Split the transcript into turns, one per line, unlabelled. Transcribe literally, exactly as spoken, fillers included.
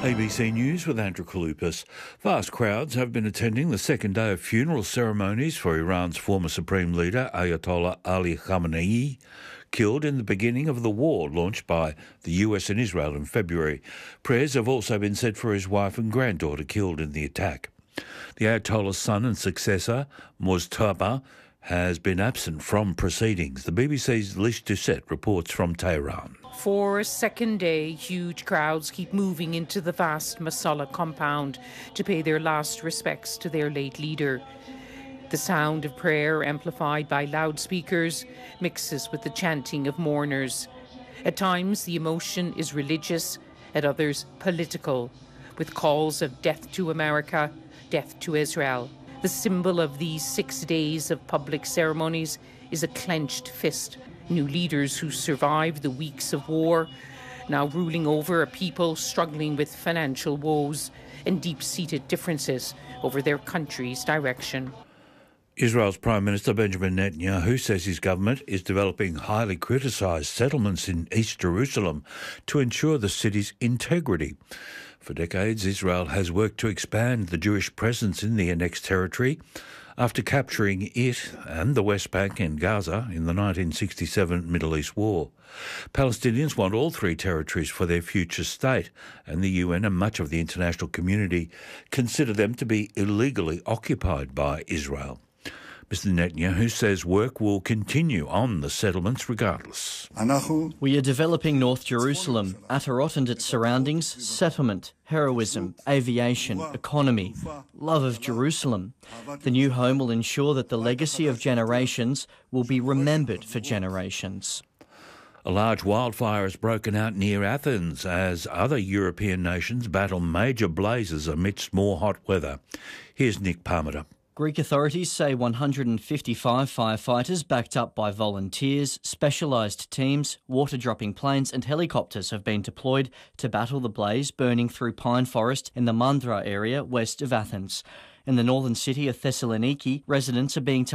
A B C News with Andrew Kalupas. Vast crowds have been attending the second day of funeral ceremonies for Iran's former supreme leader, Ayatollah Ali Khamenei, killed in the beginning of the war launched by the U S and Israel in February. Prayers have also been said for his wife and granddaughter killed in the attack. The Ayatollah's son and successor, Mujtaba, has been absent from proceedings. The B B C's Lish Doucette reports from Tehran.
For a second day, huge crowds keep moving into the vast Masala compound to pay their last respects to their late leader. The sound of prayer, amplified by loudspeakers, mixes with the chanting of mourners. At times, the emotion is religious, at others, political, with calls of death to America, death to Israel. The symbol of these six days of public ceremonies is a clenched fist. New leaders who survived the weeks of war, now ruling over a people struggling with financial woes and deep-seated differences over their country's direction.
Israel's Prime Minister Benjamin Netanyahu says his government is developing highly criticised settlements in East Jerusalem to ensure the city's integrity. For decades, Israel has worked to expand the Jewish presence in the annexed territory after capturing it and the West Bank and Gaza in the nineteen sixty-seven Middle East War. Palestinians want all three territories for their future state, and the U N and much of the international community consider them to be illegally occupied by Israel. Mister Netanyahu says work will continue on the settlements regardless.
We are developing North Jerusalem, Atarot and its surroundings, settlement, heroism, aviation, economy, love of Jerusalem. The new home will ensure that the legacy of generations will be remembered for generations.
A large wildfire has broken out near Athens as other European nations battle major blazes amidst more hot weather. Here's Nick Parmiter.
Greek authorities say one hundred fifty-five firefighters backed up by volunteers, specialised teams, water-dropping planes and helicopters have been deployed to battle the blaze burning through pine forest in the Mandra area west of Athens. In the northern city of Thessaloniki, residents are being told